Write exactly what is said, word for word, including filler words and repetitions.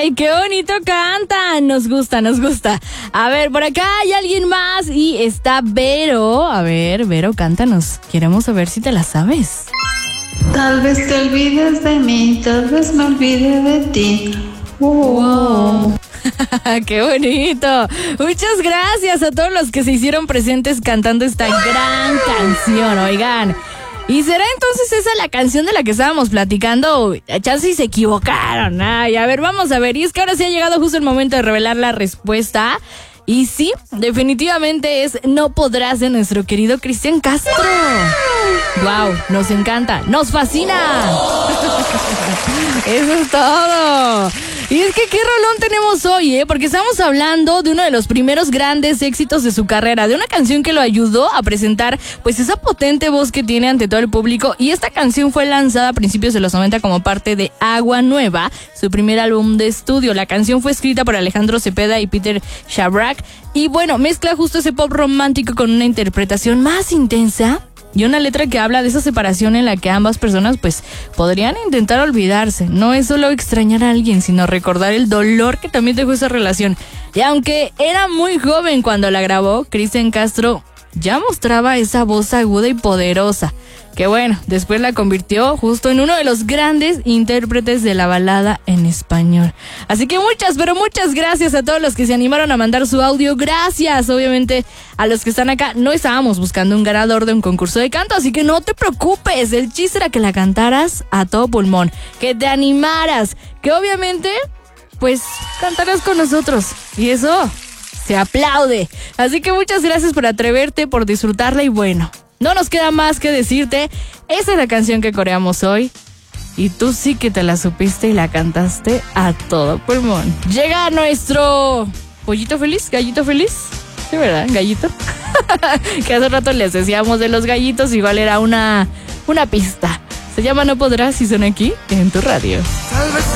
Ay, qué bonito cantan. Nos gusta, nos gusta. A ver, por acá hay alguien más y está Vero. A ver, Vero, cántanos. Queremos saber si te la sabes. Tal vez te olvides de mí, tal vez me olvide de ti. Wow. ¡Qué bonito! Muchas gracias a todos los que se hicieron presentes cantando esta gran canción, oigan. ¿Y será entonces esa la canción de la que estábamos platicando? Chance y se equivocaron. Ay, a ver, vamos a ver. Y es que ahora sí ha llegado justo el momento de revelar la respuesta. Y sí, definitivamente es No Podrás de nuestro querido Cristian Castro. ¡Wow! Nos encanta, nos fascina. Eso es todo. Y es que qué rolón tenemos hoy, ¿eh? Porque estamos hablando de uno de los primeros grandes éxitos de su carrera, de una canción que lo ayudó a presentar pues esa potente voz que tiene ante todo el público. Y esta canción fue lanzada a principios de los noventa como parte de Agua Nueva, su primer álbum de estudio. La canción fue escrita por Alejandro Cepeda y Peter Shabrak. Y bueno, mezcla justo ese pop romántico con una interpretación más intensa y una letra que habla de esa separación en la que ambas personas pues podrían intentar olvidarse. No es solo extrañar a alguien, sino recordar el dolor que también dejó esa relación. Y aunque era muy joven cuando la grabó, Cristian Castro ya mostraba esa voz aguda y poderosa, que bueno, después la convirtió justo en uno de los grandes intérpretes de la balada en español. Así que muchas, pero muchas gracias a todos los que se animaron a mandar su audio. Gracias, obviamente, a los que están acá. No estábamos buscando un ganador de un concurso de canto, así que no te preocupes. El chiste era que la cantaras a todo pulmón, que te animaras, que obviamente, pues, cantarás con nosotros. Y eso se aplaude. Así que muchas gracias por atreverte, por disfrutarla y bueno, no nos queda más que decirte, esa es la canción que coreamos hoy y tú sí que te la supiste y la cantaste a todo pulmón. Llega nuestro pollito feliz, gallito feliz, sí, ¿verdad? Gallito. Que hace rato les decíamos de los gallitos, igual era una, una pista. Se llama No Podrás y suena aquí en tu radio. Tal vez